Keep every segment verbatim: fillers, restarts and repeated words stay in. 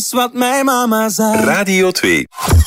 is wat mijn mama zei. Radio twee.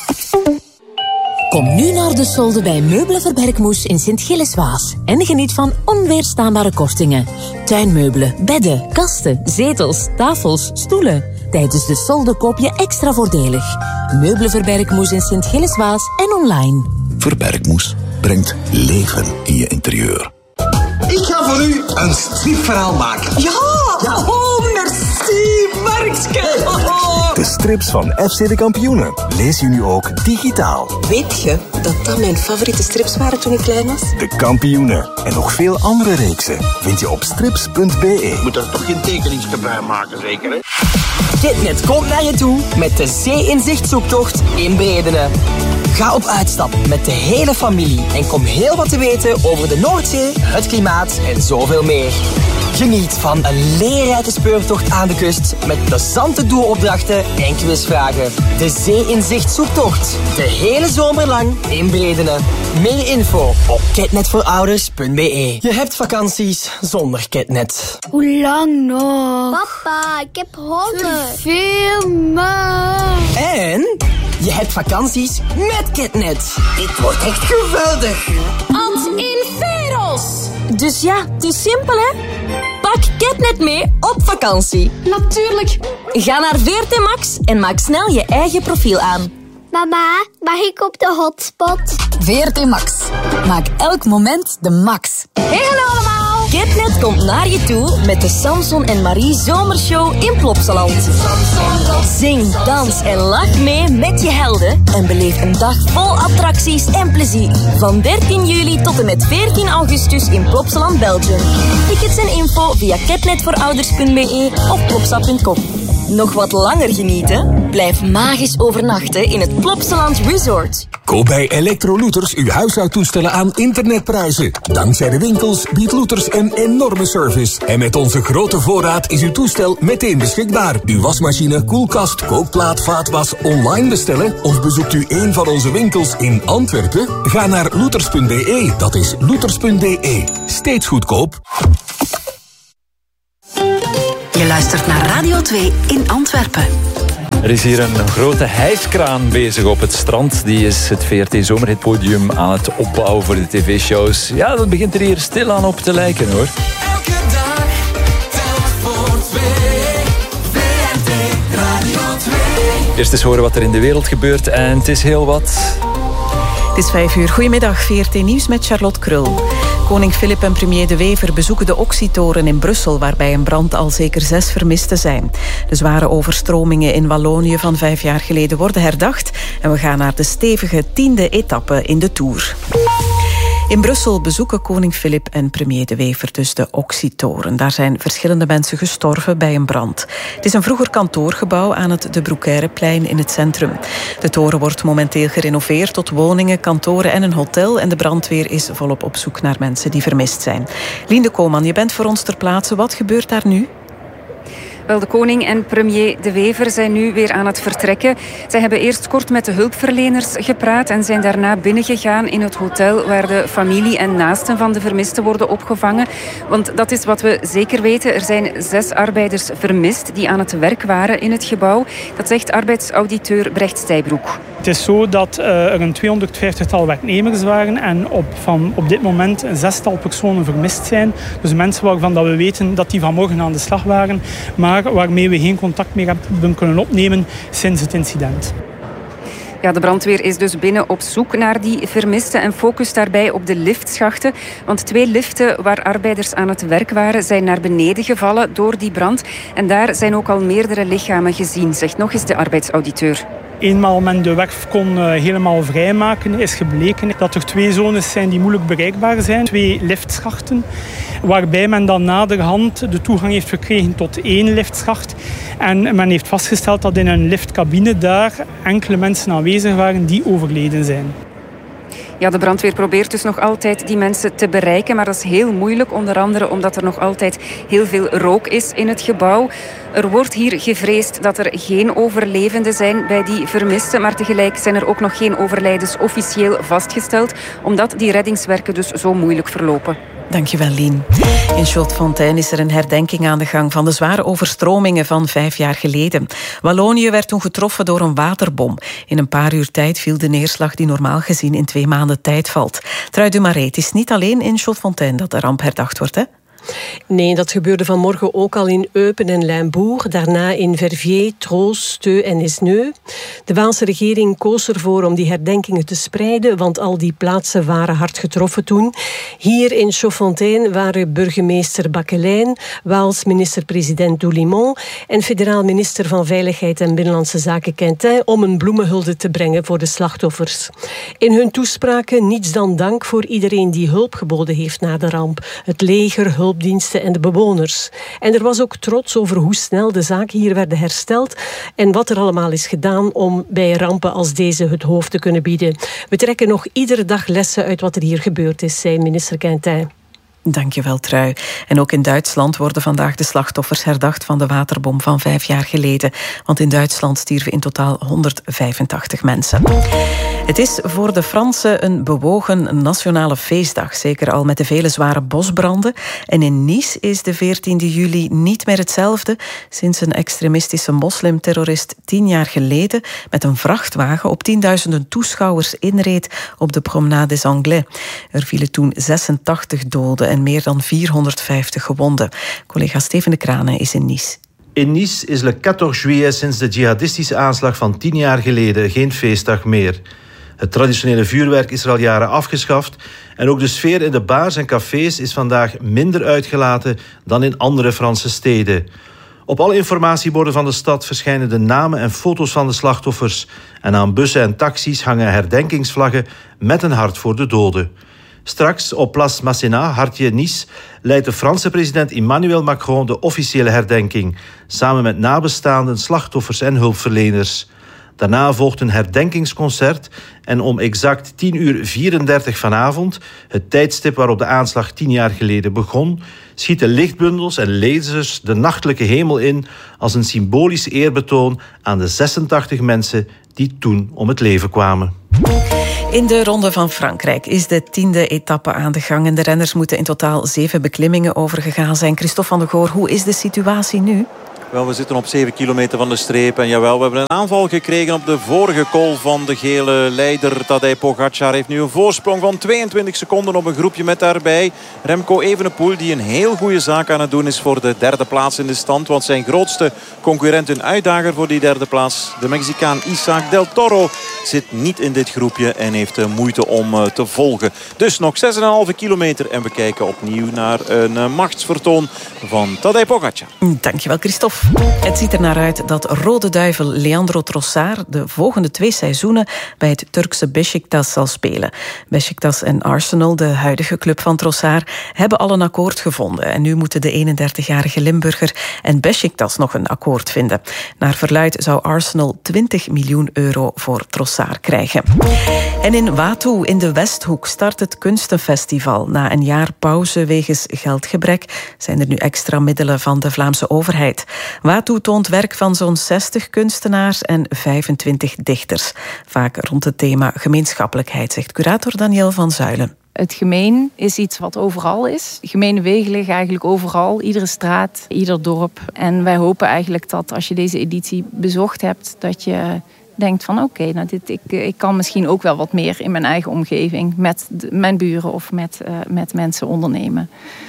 Kom nu naar de solde bij Meubelen Verbergmoes in Sint-Gilles-Waas en geniet van onweerstaanbare kortingen. Tuinmeubelen, bedden, kasten, zetels, tafels, stoelen. Tijdens de solde koop je extra voordelig. Meubelen Verbergmoes in Sint-Gilles-Waas en online. Verbergmoes brengt leven in je interieur. Ik ga voor u een stripverhaal maken. Ja! ja. Oh, merci, Markske. Oh. De strips van F C de Kampioenen lees je nu ook digitaal. Weet je dat dat mijn favoriete strips waren toen ik klein was? De Kampioenen en nog veel andere reeksen vind je op strips punt b e. Moet er toch geen tekeningsje bij maken, zeker, hè? Kitnet komt naar je toe met de Zee-inzicht-zoektocht in Bredene. Ga op uitstap met de hele familie en kom heel wat te weten over de Noordzee, het klimaat en zoveel meer. Geniet van een leerrijke speurtocht aan de kust met plezante doelopdrachten en quizvragen. De Zee-inzicht-zoektocht. De hele zomer lang in Bredene. Meer info op ketnetvoorouders punt b e. Je hebt vakanties zonder Ketnet. Hoe lang nog? Papa, ik heb honger. Veel me. En je hebt vakanties met Ketnet. Dit wordt echt geweldig. Ant in Veros. Dus ja, het is simpel, hè? Pak Ketnet mee op vakantie. Natuurlijk. Ga naar V R T Max en maak snel je eigen profiel aan. Mama, mag ik op de hotspot? V R T Max. Maak elk moment de max. Hey, hallo allemaal. Ketnet komt naar je toe met de Samson en Marie Zomershow in Plopsaland. Zing, dans en lach mee met je helden en beleef een dag vol attracties en plezier. Van dertien juli tot en met veertien augustus in Plopsaland, Belgium. Tickets en info via ketnetvoorouders punt b e of plopsa punt com. Nog wat langer genieten? Blijf magisch overnachten in het Plopsaland Resort. Koop bij Electrolooters uw huishoudtoestellen aan internetprijzen. Dankzij de winkels biedt Looters een enorme service. En met onze grote voorraad is uw toestel meteen beschikbaar. Uw wasmachine, koelkast, kookplaat, vaatwas online bestellen? Of bezoekt u een van onze winkels in Antwerpen? Ga naar looters punt b e. Dat is looters punt b e. Steeds goedkoop. Je luistert naar Radio twee in Antwerpen. Er is hier een grote hijskraan bezig op het strand. Die is het V R T Zomerhitpodium aan het opbouwen voor de tv-shows. Ja, dat begint er hier stilaan op te lijken, hoor. Elke dag telt voor twee. V R T Radio twee. Eerst eens horen wat er in de wereld gebeurt. En het is heel wat. Het is vijf uur. Goedemiddag, V R T Nieuws met Charlotte Krul. Koning Filip en premier De Wever bezoeken de Oxytoren in Brussel, waar bij een brand al zeker zes vermisten zijn. De zware overstromingen in Wallonië van vijf jaar geleden worden herdacht en we gaan naar de stevige tiende etappe in de Tour. In Brussel bezoeken koning Filip en premier De Wever dus de Oxytoren. Daar zijn verschillende mensen gestorven bij een brand. Het is een vroeger kantoorgebouw aan het De Broekeireplein in het centrum. De toren wordt momenteel gerenoveerd tot woningen, kantoren en een hotel. En de brandweer is volop op zoek naar mensen die vermist zijn. Lien Koolman, je bent voor ons ter plaatse. Wat gebeurt daar nu? Wel, de koning en premier De Wever zijn nu weer aan het vertrekken. Zij hebben eerst kort met de hulpverleners gepraat en zijn daarna binnengegaan in het hotel waar de familie en naasten van de vermisten worden opgevangen. Want dat is wat we zeker weten. Er zijn zes arbeiders vermist die aan het werk waren in het gebouw. Dat zegt arbeidsauditeur Brecht Stijbroek. Het is zo dat uh, er een tweehonderdvijftigtal werknemers waren en op, van op dit moment een zestal personen vermist zijn. Dus mensen waarvan dat we weten dat die vanmorgen aan de slag waren, maar waarmee we geen contact meer hebben kunnen opnemen sinds het incident. Ja, de brandweer is dus binnen op zoek naar die vermisten en focust daarbij op de liftschachten. Want twee liften waar arbeiders aan het werk waren zijn naar beneden gevallen door die brand. En daar zijn ook al meerdere lichamen gezien, zegt nog eens de arbeidsauditeur. Eenmaal men de werf kon uh, helemaal vrijmaken, is gebleken dat er twee zones zijn die moeilijk bereikbaar zijn. Twee liftschachten, waarbij men dan naderhand de toegang heeft gekregen tot één liftschacht. En men heeft vastgesteld dat in een liftcabine daar enkele mensen aanwezig waren die overleden zijn. Ja, de brandweer probeert dus nog altijd die mensen te bereiken, maar dat is heel moeilijk, onder andere omdat er nog altijd heel veel rook is in het gebouw. Er wordt hier gevreesd dat er geen overlevenden zijn bij die vermisten, maar tegelijk zijn er ook nog geen overlijdens officieel vastgesteld, omdat die reddingswerken dus zo moeilijk verlopen. Dankjewel, Lien. In Chaudefontaine is er een herdenking aan de gang van de zware overstromingen van vijf jaar geleden. Wallonië werd toen getroffen door een waterbom. In een paar uur tijd viel de neerslag die normaal gezien in twee maanden tijd valt. Trui de Marais, het is niet alleen in Chaudefontaine dat de ramp herdacht wordt, hè? Nee, dat gebeurde vanmorgen ook al in Eupen en Limbourg. Daarna in Verviers, Troos, Steu en Esneu. De Waalse regering koos ervoor om die herdenkingen te spreiden, want al die plaatsen waren hard getroffen toen. Hier in Chaudefontaine waren burgemeester Bakelijn, Waals minister-president Doulimont en federaal minister van Veiligheid en Binnenlandse Zaken Quintin om een bloemenhulde te brengen voor de slachtoffers. In hun toespraken niets dan dank voor iedereen die hulp geboden heeft na de ramp. Het leger, hulp diensten en de bewoners. En er was ook trots over hoe snel de zaken hier werden hersteld en wat er allemaal is gedaan om bij rampen als deze het hoofd te kunnen bieden. We trekken nog iedere dag lessen uit wat er hier gebeurd is, zei minister Quintin. Dankjewel, Trui. En ook in Duitsland worden vandaag de slachtoffers herdacht van de waterbom van vijf jaar geleden. Want in Duitsland stierven in totaal honderdvijfentachtig mensen. Het is voor de Fransen een bewogen nationale feestdag. Zeker al met de vele zware bosbranden. En in Nice is de veertiende juli niet meer hetzelfde. Sinds een extremistische moslimterrorist tien jaar geleden met een vrachtwagen op tienduizenden toeschouwers inreed op de Promenade des Anglais. Er vielen toen zesentachtig doden en meer dan vierhonderdvijftig gewonden. Collega Steven de Kranen is in Nice. In Nice is Le veertien juillet sinds de jihadistische aanslag van tien jaar geleden geen feestdag meer. Het traditionele vuurwerk is er al jaren afgeschaft en ook de sfeer in de bars en cafés is vandaag minder uitgelaten dan in andere Franse steden. Op alle informatieborden van de stad verschijnen de namen en foto's van de slachtoffers en aan bussen en taxis hangen herdenkingsvlaggen met een hart voor de doden. Straks op Place Masséna, hartje Nice, leidt de Franse president Emmanuel Macron de officiële herdenking, samen met nabestaanden, slachtoffers en hulpverleners. Daarna volgt een herdenkingsconcert en om exact tien uur vierendertig vanavond, het tijdstip waarop de aanslag tien jaar geleden begon, schieten lichtbundels en lasers de nachtelijke hemel in als een symbolisch eerbetoon aan de zesentachtig mensen die toen om het leven kwamen. In de Ronde van Frankrijk is de tiende etappe aan de gang en de renners moeten in totaal zeven beklimmingen overgegaan zijn. Christophe van der Goor, hoe is de situatie nu? Wel, we zitten op zeven kilometer van de streep. En jawel, we hebben een aanval gekregen op de vorige col van de gele leider. Tadej Pogacar heeft nu een voorsprong van tweeëntwintig seconden op een groepje met daarbij Remco Evenepoel, die een heel goede zaak aan het doen is voor de derde plaats in de stand. Want zijn grootste concurrent en uitdager voor die derde plaats, de Mexicaan Isaac del Toro, zit niet in dit groepje en heeft moeite om te volgen. Dus nog zes komma vijf kilometer en we kijken opnieuw naar een machtsvertoon van Tadej Pogacar. Dankjewel, Christophe. Het ziet er naar uit dat Rode Duivel Leandro Trossard de volgende twee seizoenen bij het Turkse Beşiktaş zal spelen. Beşiktaş en Arsenal, de huidige club van Trossard, hebben al een akkoord gevonden. En nu moeten de eenendertigjarige Limburger en Beşiktaş nog een akkoord vinden. Naar verluidt zou Arsenal twintig miljoen euro voor Trossard krijgen. En in Watu in de Westhoek start het Kunstenfestival. Na een jaar pauze wegens geldgebrek zijn er nu extra middelen van de Vlaamse overheid. Watu toont werk van zo'n zestig kunstenaars en vijfentwintig dichters. Vaak rond het thema gemeenschappelijkheid, zegt curator Danielle van Zuilen. Het gemeen is iets wat overal is. Gemene wegen liggen eigenlijk overal. Iedere straat, ieder dorp. En wij hopen eigenlijk dat als je deze editie bezocht hebt, dat je denkt van oké, okay, nou dit, ik, ik kan misschien ook wel wat meer in mijn eigen omgeving met de, mijn buren of met, uh, met mensen ondernemen.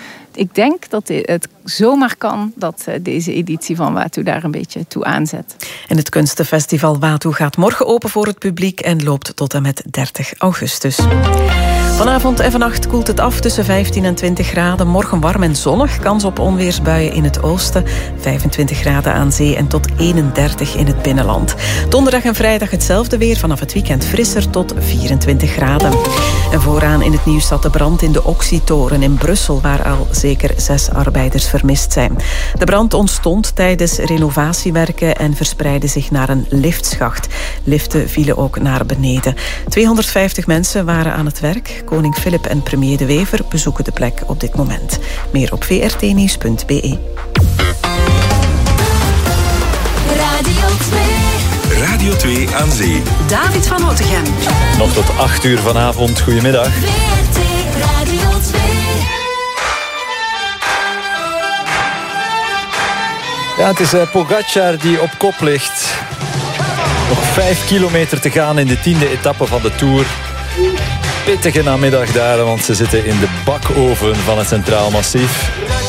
Ik denk dat het zomaar kan dat deze editie van Watu daar een beetje toe aanzet. En het Kunstenfestival Watu gaat morgen open voor het publiek en loopt tot en met dertig augustus. Vanavond en vannacht koelt het af tussen vijftien en twintig graden. Morgen warm en zonnig, kans op onweersbuien in het oosten. vijfentwintig graden aan zee en tot eenendertig in het binnenland. Donderdag en vrijdag hetzelfde weer, vanaf het weekend frisser tot vierentwintig graden. En vooraan in het nieuws zat de brand in de Oxytoren in Brussel, waar al zeker zes arbeiders vermist zijn. De brand ontstond tijdens renovatiewerken en verspreidde zich naar een liftschacht. Liften vielen ook naar beneden. tweehonderdvijftig mensen waren aan het werk. Koning Filip en premier De Wever bezoeken de plek op dit moment. Meer op v r t nieuws punt b e. Radio twee. Radio twee aan zee. David van Otegem. Nog tot acht uur vanavond. Goedemiddag. V R T Radio twee. Ja, het is uh, Pogacar die op kop ligt. Nog vijf kilometer te gaan in de tiende etappe van de Tour. Pittige namiddag daar, want ze zitten in de bakoven van het Centraal Massief.